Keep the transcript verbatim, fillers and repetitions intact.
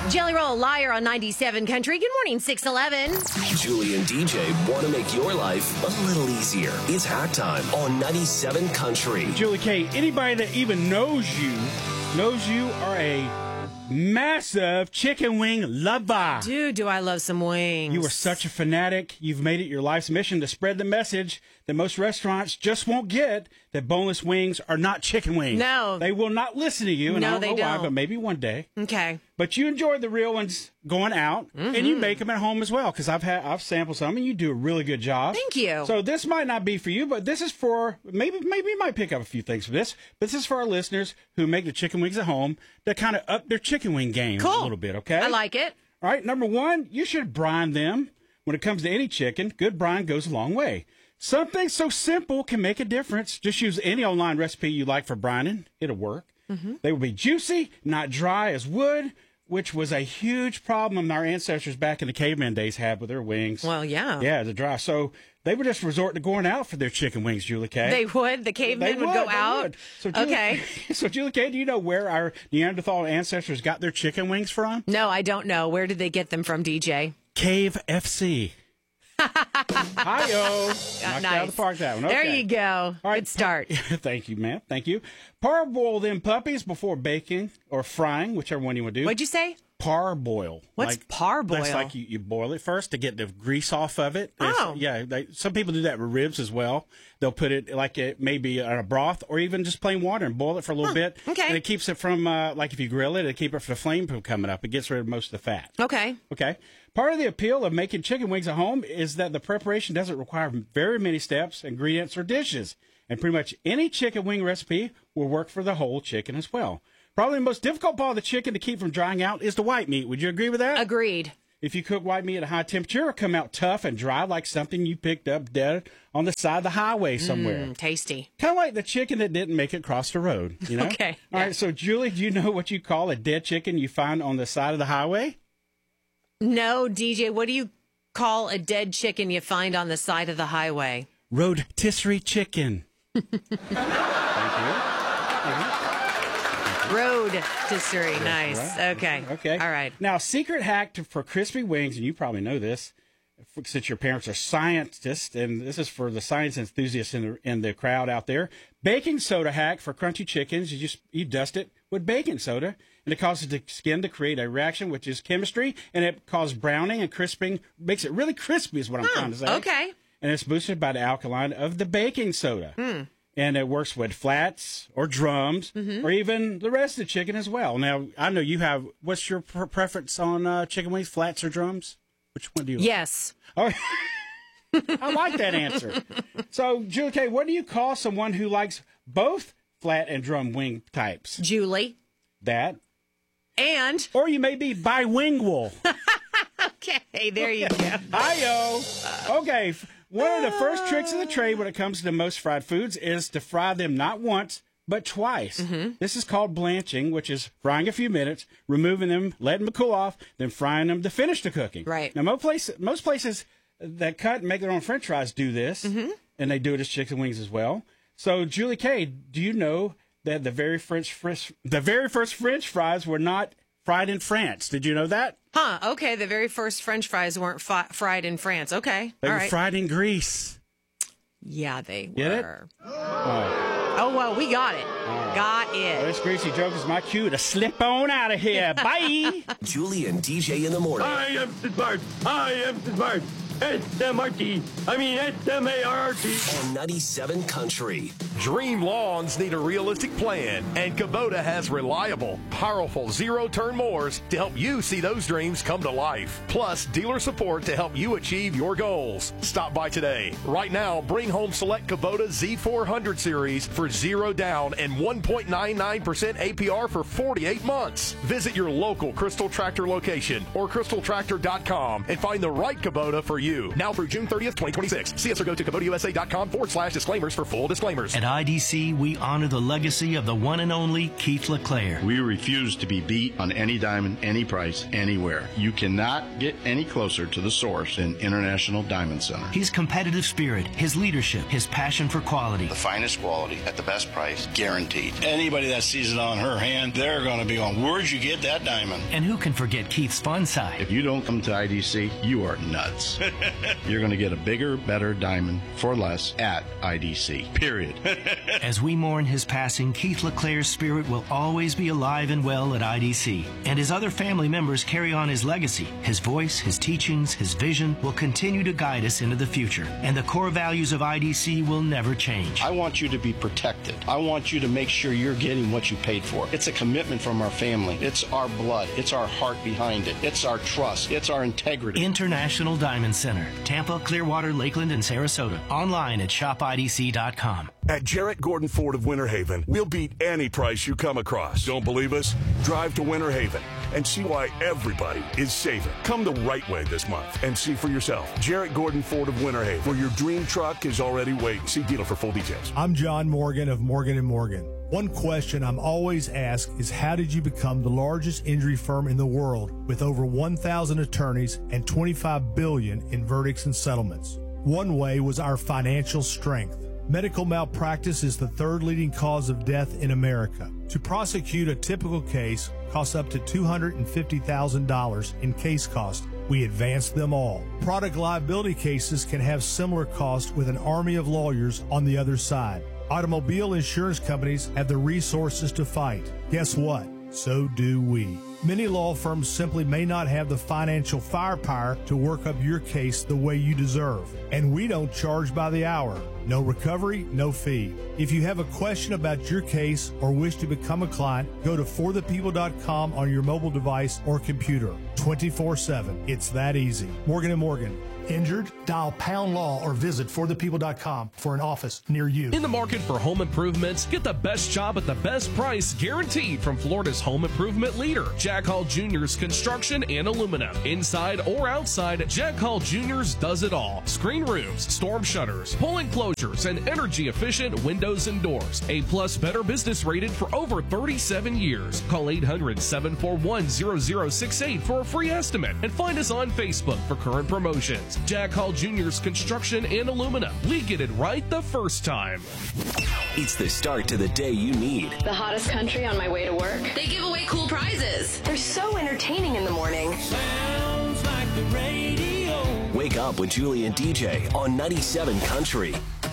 Jelly Roll Liar on ninety-seven Country. Good morning, six eleven. Julie and D J want to make your life a little easier. It's Hack Time on ninety-seven Country. Julie K, anybody that even knows you knows you are a massive chicken wing lover. Dude, do I love some wings. You are such a fanatic. You've made it your life's mission to spread the message that most restaurants just won't get, that boneless wings are not chicken wings. No. They will not listen to you, and No, I don't they know why, don't. but maybe one day. Okay. But you enjoy the real ones going out, Mm-hmm. and you make them at home as well, because I've had I've sampled some, and you do a really good job. Thank you. So this might not be for you, but this is for, maybe maybe you might pick up a few things from this, but this is for our listeners who make the chicken wings at home to kind of up their chicken wing game Cool. a little bit, okay? I like it. All right, number one, you should brine them. When it comes to any chicken, good brine goes a long way. Something so simple can make a difference. Just use any online recipe you like for brining. It'll work. Mm-hmm. They will be juicy, not dry as wood, which was a huge problem our ancestors back in the caveman days had with their wings. Well, yeah. Yeah, the dry. So they would just resort to going out for their chicken wings, Julie K. They would? The cavemen They would, go they out? would. So Julie, Okay. So, Julie K, do you know where our Neanderthal ancestors got their chicken wings from? No, I don't know. Where did they get them from, D J? Cave F C. Hi-yo. Knocked nice. out of the park, that one. Okay. There you go. All right. Good start. Thank you, ma'am. Thank you. Parboil them puppies before baking or frying, whichever one you want to do. What'd you say? Parboil. What's parboil? That's like you, you boil it first to get the grease off of it. It's- Oh. Yeah. They, some people do that with ribs as well. They'll put it like it maybe in a broth or even just plain water and boil it for a little Huh, bit. okay. And it keeps it from, uh, like if you grill it, it keeps it from the flame from coming up. It gets rid of most of the fat. Okay. Okay. Part of the appeal of making chicken wings at home is that the preparation doesn't require very many steps, ingredients, or dishes. And pretty much any chicken wing recipe will work for the whole chicken as well. Probably the most difficult part of the chicken to keep from drying out is the white meat. Would you agree with that? Agreed. If you cook white meat at a high temperature, it'll come out tough and dry like something you picked up dead on the side of the highway somewhere. Mm, tasty. Kind of like the chicken that didn't make it across the road, you know? Okay, All yeah. right, so Julie, do you know what you call a dead chicken you find on the side of the highway? No, D J, what do you call a dead chicken you find on the side of the highway? Rotisserie chicken. Thank you. Rotisserie. Nice. Right. Okay. Okay. All right. Now, secret hack to, for crispy wings, and you probably know this, f- since your parents are scientists, and this is for the science enthusiasts in the in the crowd out there. Baking soda hack for crunchy chickens. You just you dust it with baking soda, and it causes the skin to create a reaction, which is chemistry, and it causes browning and crisping, makes it really crispy. Is what I'm Oh, trying to say. okay. And it's boosted by the alkaline of the baking soda. Hmm. And it works with flats or drums Mm-hmm. or even the rest of the chicken as well. Now, I know you have, what's your pre- preference on uh, chicken wings, flats or drums? Which one do you like? Yes. Oh, I like that answer. So, Julie K, what do you call someone who likes both flat and drum wing types? Julie. That. And. Or you may be bilingual. Okay, there you go. Hi-yo. Okay, f- one of the first tricks of the trade when it comes to most fried foods is to fry them not once, but twice. Mm-hmm. This is called blanching, which is frying a few minutes, removing them, letting them cool off, then frying them to finish the cooking. Right. Now, most places, most places that cut and make their own french fries do this, Mm-hmm. and they do it as chicken wings as well. So, Julie K, do you know that the very French, French, the very first French fries were not fried in France? Did you know that? Huh. Okay. The very first French fries weren't fi- fried in France. Okay. They All were right. fried in Greece. Yeah, they Get it? were. Oh. Oh, well, we got it. Got Well, it. this greasy joke is my cue to slip on out of here. Bye. Julie and D J in the morning. I am smart. I am smart. S M R T. I mean S M A R R T. On ninety-seven Country. Dream lawns need a realistic plan, and Kubota has reliable, powerful zero-turn mowers to help you see those dreams come to life. Plus, dealer support to help you achieve your goals. Stop by today. Right now, bring home select Kubota Z four hundred series for zero down and one point nine nine percent A P R for forty-eight months. Visit your local Crystal Tractor location or crystal tractor dot com and find the right Kubota for you. you. Now through June thirtieth, twenty twenty-six. See us or go to KubotaUSA.com forward slash disclaimers for full disclaimers. At I D C, we honor the legacy of the one and only Keith LeClaire. We refuse to be beat on any diamond, any price, anywhere. You cannot get any closer to the source than International Diamond Center. His competitive spirit, his leadership, his passion for quality. The finest quality at the best price, guaranteed. Anybody that sees it on her hand, they're going to be going, where'd you get that diamond? And who can forget Keith's fun side? If you don't come to I D C, you are nuts. You're going to get a bigger, better diamond for less at I D C, period. As we mourn his passing, Keith LeClaire's spirit will always be alive and well at I D C. And his other family members carry on his legacy. His voice, his teachings, his vision will continue to guide us into the future. And the core values of I D C will never change. I want you to be protected. I want you to make sure you're getting what you paid for. It's a commitment from our family. It's our blood. It's our heart behind it. It's our trust. It's our integrity. International Diamond Center. Tampa, Clearwater, Lakeland, and Sarasota. Online at shop I D C dot com. At Jarrett Gordon Ford of Winter Haven, we'll beat any price you come across. Don't believe us? Drive to Winter Haven and see why everybody is saving. Come the right way this month and see for yourself. Jarrett Gordon Ford of Winter Haven, where your dream truck is already waiting. See dealer for full details. I'm John Morgan of Morgan and Morgan. One question I'm always asked is, how did you become the largest injury firm in the world with over one thousand attorneys and twenty-five billion dollars in verdicts and settlements? One way was our financial strength. Medical malpractice is the third leading cause of death in America. To prosecute a typical case costs up to two hundred fifty thousand dollars in case cost. We advance them all. Product liability cases can have similar costs with an army of lawyers on the other side. Automobile insurance companies have the resources to fight. Guess what? So do we. Many law firms simply may not have the financial firepower to work up your case the way you deserve. And we don't charge by the hour. No recovery, no fee. If you have a question about your case or wish to become a client, go to for the people dot com on your mobile device or computer. twenty-four seven. It's that easy. Morgan and Morgan. Injured? Dial pound law or visit for the people dot com for an office near you. In the market for home improvements, get the best job at the best price guaranteed from Florida's home improvement leader, Jack Hall Junior's Construction and Aluminum. Inside or outside, Jack Hall Junior's does it all. Screen rooms, storm shutters, pull enclosures, and energy efficient windows and doors. A plus Better Business rated for over thirty-seven years. Call eight hundred, seven four one, zero zero six eight for a free estimate and find us on Facebook for current promotions. Jack Hall Junior's Construction and Aluminum. We get it right the first time. It's the start to the day you need. The hottest country on my way to work. They give away cool prizes. They're so entertaining in the morning. Sounds like the radio. Wake up with Julie and D J on ninety-seven Country.